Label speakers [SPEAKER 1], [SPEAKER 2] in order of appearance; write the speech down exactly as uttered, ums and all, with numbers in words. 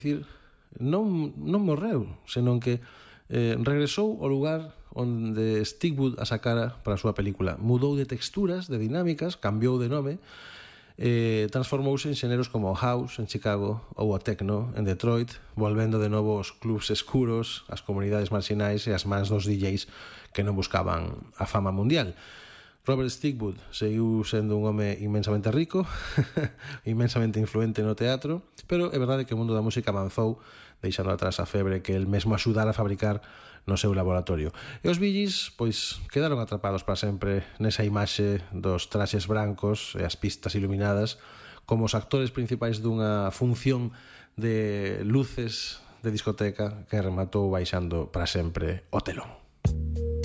[SPEAKER 1] dicir, non, non morreu, senón que eh, regresou ao lugar onde Stigwood a sacara para a súa película. Mudou de texturas, de dinámicas, cambiou de nome, eh, transformouse en xeneros como o house en Chicago ou o techno en Detroit, volvendo de novo aos clubs escuros, as comunidades marxinais e as mans dos D Js que non buscaban a fama mundial. Robert Stigwood seguiu sendo un home inmensamente rico, inmensamente influente no teatro, pero é verdade que o mundo da música avanzou, deixando atrás a febre que el mesmo axudara a fabricar no seu laboratorio. E os Bee Gees, pois, quedaron atrapados para sempre nesa imaxe dos traxes brancos e as pistas iluminadas como os actores principais dunha función de luces de discoteca que rematou baixando para sempre o telón.